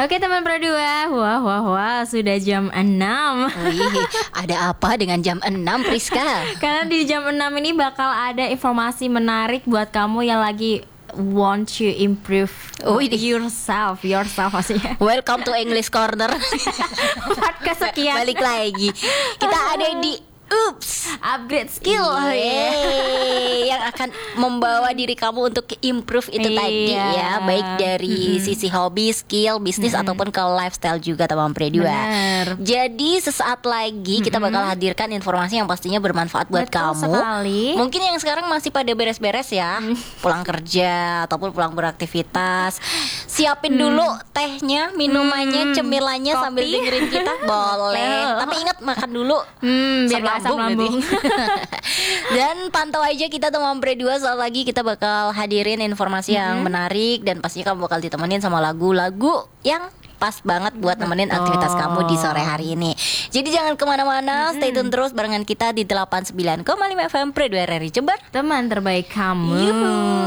Oke teman Pro2, wah, sudah jam 6. Wih, ada apa dengan jam 6, Priska? Karena di jam 6 ini bakal ada informasi menarik buat kamu yang lagi want to improve yourself maksudnya. Welcome to English Corner. Part kesekian. Balik lagi. Kita ada di Upgrade skill. Yeay, yang akan membawa diri kamu untuk improve itu tadi ya, baik dari sisi hobi, skill, bisnis ataupun ke lifestyle juga teman Pro2. Jadi sesaat lagi kita bakal hadirkan informasi yang pastinya bermanfaat buat kamu sekali. Mungkin yang sekarang masih pada beres-beres ya, pulang kerja ataupun pulang beraktivitas, siapin dulu tehnya, minumannya, cemilannya sambil dengerin kita boleh. Tapi ingat makan dulu biar lambung. Dan pantau aja kita teman Pro2, saat lagi kita bakal hadirin informasi yang menarik dan pastinya kamu bakal ditemenin sama lagu-lagu yang pas banget buat nemenin aktivitas kamu di sore hari ini. Jadi jangan kemana-mana, stay tune terus barengan kita di 89,5 FM Pro2 RRI Jember, teman terbaik kamu.